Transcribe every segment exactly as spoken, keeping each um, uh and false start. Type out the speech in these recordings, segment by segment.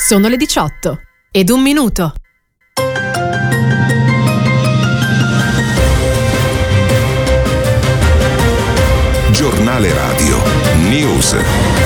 Sono le diciotto ed un minuto. Giornale Radio News.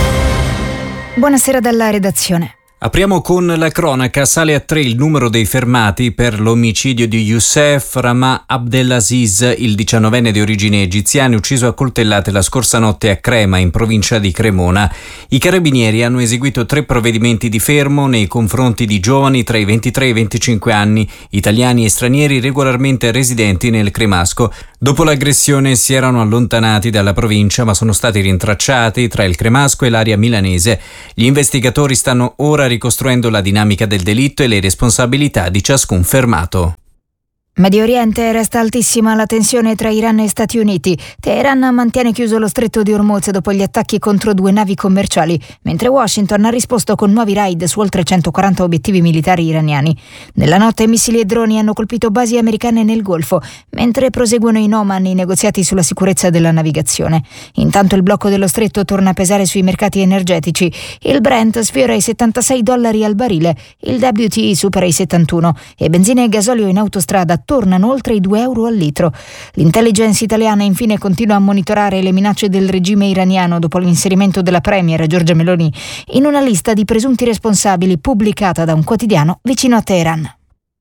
Buonasera dalla redazione. Apriamo con la cronaca. Sale a tre il numero dei fermati per l'omicidio di Youssef Rama Abdelaziz, il diciannovenne di origini egiziane, ucciso a coltellate la scorsa notte a Crema, in provincia di Cremona. I carabinieri hanno eseguito tre provvedimenti di fermo nei confronti di giovani tra i ventitré e i venticinque anni, italiani e stranieri regolarmente residenti nel Cremasco. Dopo l'aggressione si erano allontanati dalla provincia, ma sono stati rintracciati tra il Cremasco e l'area milanese. Gli investigatori stanno ora ricostruendo la dinamica del delitto e le responsabilità di ciascun fermato. Medio Oriente, resta altissima la tensione tra Iran e Stati Uniti. Teheran mantiene chiuso lo stretto di Hormuz dopo gli attacchi contro due navi commerciali, mentre Washington ha risposto con nuovi raid su oltre centoquaranta obiettivi militari iraniani. Nella notte missili e droni hanno colpito basi americane nel Golfo, mentre proseguono in Oman i negoziati sulla sicurezza della navigazione. Intanto il blocco dello stretto torna a pesare sui mercati energetici. Il Brent sfiora i settantasei dollari al barile, il W T I supera i settantuno e benzina e gasolio in autostrada tornano oltre i due euro al litro. L'intelligence italiana infine continua a monitorare le minacce del regime iraniano dopo l'inserimento della premier Giorgia Meloni in una lista di presunti responsabili pubblicata da un quotidiano vicino a Teheran.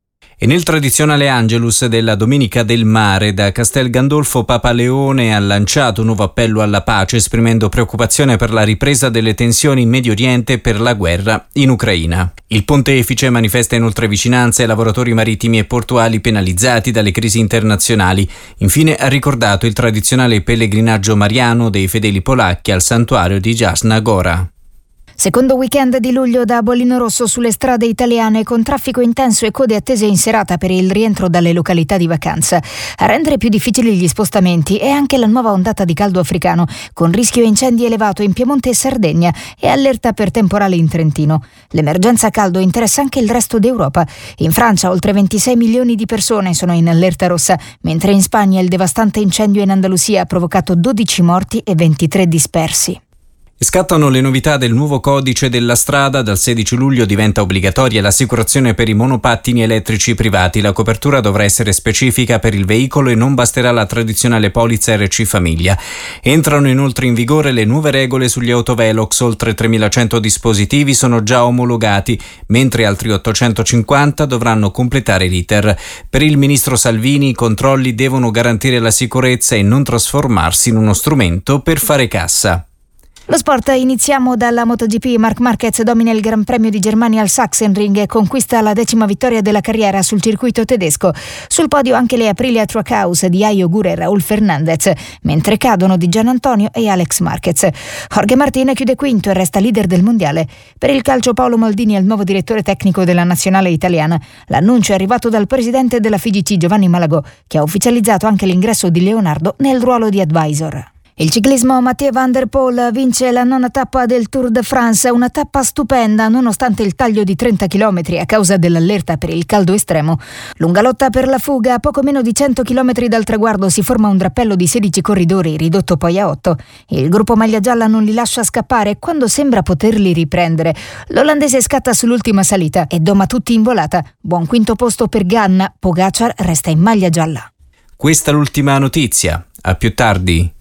E nel tradizionale Angelus della Domenica del Mare, da Castel Gandolfo Papa Leone ha lanciato un nuovo appello alla pace, esprimendo preoccupazione per la ripresa delle tensioni in Medio Oriente e per la guerra in Ucraina. Il pontefice manifesta inoltre vicinanza ai lavoratori marittimi e portuali penalizzati dalle crisi internazionali. Infine ha ricordato il tradizionale pellegrinaggio mariano dei fedeli polacchi al santuario di Jasna Gora. Secondo weekend di luglio da bollino rosso sulle strade italiane, con traffico intenso e code attese in serata per il rientro dalle località di vacanza. A rendere più difficili gli spostamenti è anche la nuova ondata di caldo africano, con rischio incendi elevato in Piemonte e Sardegna e allerta per temporale in Trentino. L'emergenza caldo interessa anche il resto d'Europa. In Francia oltre ventisei milioni di persone sono in allerta rossa, mentre in Spagna il devastante incendio in Andalusia ha provocato dodici morti e ventitré dispersi. Scattano le novità del nuovo codice della strada. Dal sedici luglio diventa obbligatoria l'assicurazione per i monopattini elettrici privati. La copertura dovrà essere specifica per il veicolo e non basterà la tradizionale polizza R C Famiglia. Entrano inoltre in vigore le nuove regole sugli autovelox. Oltre tremilacento dispositivi sono già omologati, mentre altri ottocentocinquanta dovranno completare l'iter. Per il ministro Salvini i controlli devono garantire la sicurezza e non trasformarsi in uno strumento per fare cassa. Lo sport, iniziamo dalla MotoGP. Marc Marquez domina il Gran Premio di Germania al Sachsenring e conquista la decima vittoria della carriera sul circuito tedesco. Sul podio anche le Aprilia Trackhouse di Ayo Gure e Raul Fernandez, mentre cadono di Gian Antonio e Alex Marquez. Jorge Martin chiude quinto e resta leader del mondiale. Per il calcio Paolo Maldini è il nuovo direttore tecnico della nazionale italiana. L'annuncio è arrivato dal presidente della F I G C Giovanni Malagò, che ha ufficializzato anche l'ingresso di Leonardo nel ruolo di advisor. Il ciclismo, Mathieu Van der Poel vince la nona tappa del Tour de France, una tappa stupenda nonostante il taglio di trenta chilometri a causa dell'allerta per il caldo estremo. Lunga lotta per la fuga, a poco meno di cento chilometri dal traguardo si forma un drappello di sedici corridori, ridotto poi a otto. Il gruppo maglia gialla non li lascia scappare quando sembra poterli riprendere. L'olandese scatta sull'ultima salita e doma tutti in volata. Buon quinto posto per Ganna, Pogacar resta in maglia gialla. Questa è l'ultima notizia. A più tardi.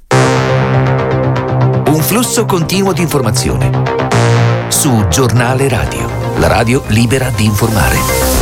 Un flusso continuo di informazione su Giornale Radio, la radio libera di informare.